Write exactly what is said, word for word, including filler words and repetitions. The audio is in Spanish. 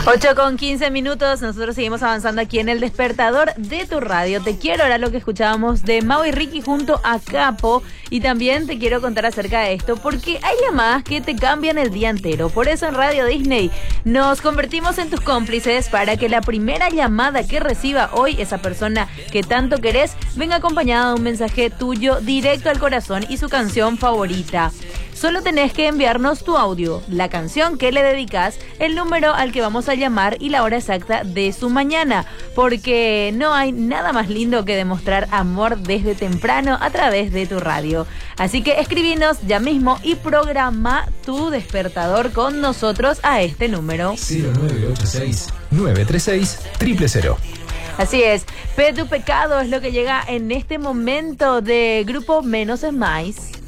ocho con quince minutos, nosotros seguimos avanzando aquí en el despertador de tu radio. Te quiero, era lo que escuchábamos de Mau y Ricky junto a Capo. Y también te quiero contar acerca de esto, porque hay llamadas que te cambian el día entero. Por eso en Radio Disney nos convertimos en tus cómplices para que la primera llamada que reciba hoy esa persona que tanto querés venga acompañada de un mensaje tuyo directo al corazón y su canción favorita. Solo tenés que enviarnos tu audio, la canción que le dedicas, el número al que vamos a llamar y la hora exacta de su mañana, porque no hay nada más lindo que demostrar amor desde temprano a través de tu radio. Así que escribinos ya mismo y programa tu despertador con nosotros a este número cero nueve ocho seis, nueve tres seis, cero cero cero. Así es, Pe tu pecado es lo que llega en este momento de Grupo Menos es Más.